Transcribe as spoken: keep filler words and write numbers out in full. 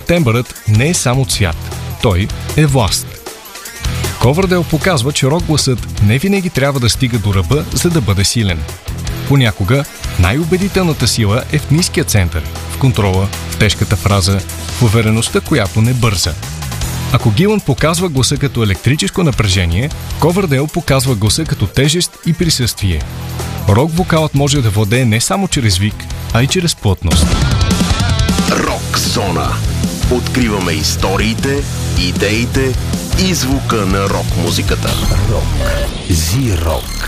тембърът не е само цвят. Той е власт. Coverdale показва, че рок гласът не винаги трябва да стига до ръба, за да бъде силен. Понякога най-убедителната сила е в ниския център, в контрола, в тежката фраза, в увереността, която не бърза. Ако Гилан показва гласа като електрическо напрежение, Coverdale показва гласа като тежест и присъствие. Рок-вокалът може да владее не само чрез звук, а и чрез плътност. Рок зона. Откриваме историите, идеите и звука на рок музиката. Рок. Зи-рок.